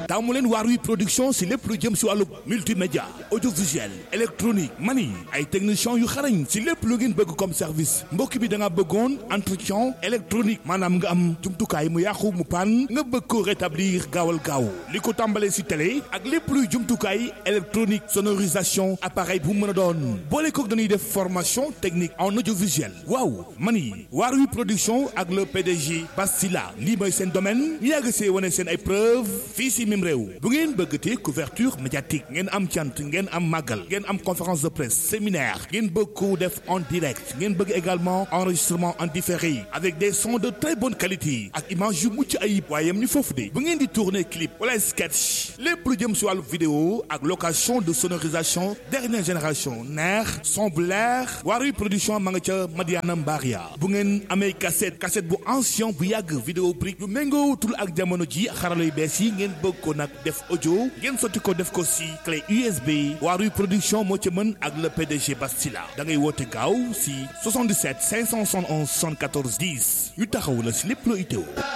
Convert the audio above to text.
taamu leen Waarwi production si lépp lu jëm si wàllu multimédia audiovisuel électronique mani ay techniciens yu xarañ si lépp lu ngeen bëgg comme service mbokk bi da nga bëggoon entretien électronique maanaam nga am jumtukaay mu yàqu mu pan nga bëgg ko rétablir gaawal gaaw li ko tàmbalee si télé ak lépp luy jumtukaay électronique sonorisation appareil bu mën a doon boole ko dañuy def formation technique en audiovisuel waaw mani Waarwi production ak le PDG Bastila lii mooy seen domaine ñu yàgg see wane seen ay preuve fii si même réew bu ngeen bëggatee couverture médiatique ngeen am cant ngeen am màggal ngeen am conférence de presse séminaire ngeen bëgg ko def en direct ngeen bëgg également enregistrement en différé avec des sons de très bonne qualité ak image yu mucc ayib waaye yam ñu foofu de bu ngeen di tourner clip wala sketch lépp lu jëm si wàllu vidéo ak location de sonorisation dernière génération neex son bu leer Waarwi production ma nga ca Madiana Mbaria bu ngeen amee cassette bu ancien bu yàgg vidéo brique yu méngootul ak jamono ji xarala yu bees yi ngeen bëgg ko nag def audio ngeen sotti ko def ko si clé USB Waarwi production moo ci mën ak le PDG Bastila da ngay woote gaaw si 77 571 74 10 ñu taxaw la si lépp loo itteewu